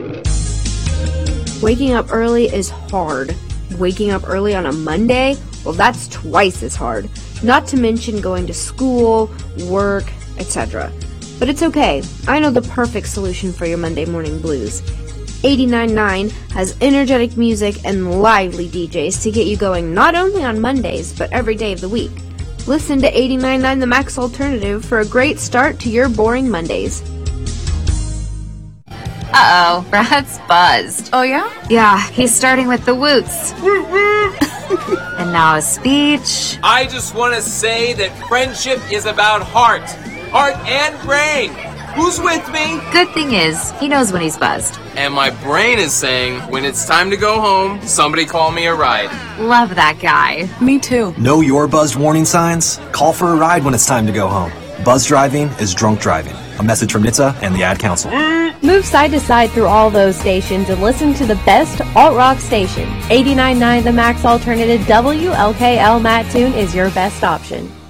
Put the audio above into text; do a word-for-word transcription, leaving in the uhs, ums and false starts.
Waking up early is hard. Waking up early on a Monday? Well, that's twice as hard. Not to mention going to school, work, et cetera. But it's okay. I know the perfect solution for your Monday morning blues. eighty-nine point nine has energetic music and lively D Js to get you going not only on Mondays, but every day of the week. Listen to eighty-nine point nine The Max Alternative for a great start to your boring Mondays. Uh-oh, Brad's buzzed. Oh, yeah? Yeah, he's starting with the woots. And now a speech. I just want to say that friendship is about heart. Heart and brain. Who's with me? Good thing is, he knows when he's buzzed. And my brain is saying, when it's time to go home, somebody call me a ride. Love that guy. Me too. Know your buzzed warning signs? Call for a ride when it's time to go home. Buzz driving is drunk driving. A message from N H T S A and the Ad Council. Move side to side through all those stations and listen to the best alt-rock station. eighty-nine point nine The Max Alternative W L K L Mattoon is your best option.